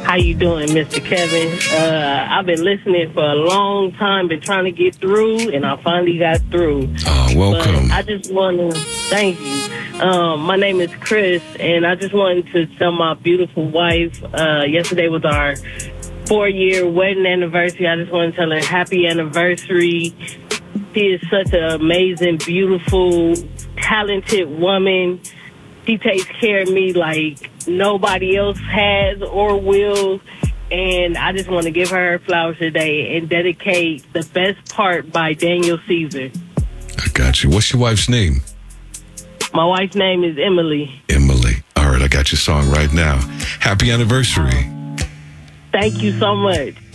How you doing, Mr. Kevin? I've been listening for a long time, been trying to get through, and I finally got through. Welcome. But I just want to thank you. My name is Chris, and I just wanted to tell my beautiful wife, yesterday was our 4-year wedding anniversary. I just want to tell her happy anniversary. She is such an amazing, beautiful, talented woman. She takes care of me like nobody else has or will. And I just want to give her flowers today and dedicate The Best Part by Daniel Caesar. I got you. What's your wife's name? My wife's name is Emily. Emily. All right, I got your song right now. Happy anniversary. Thank you so much.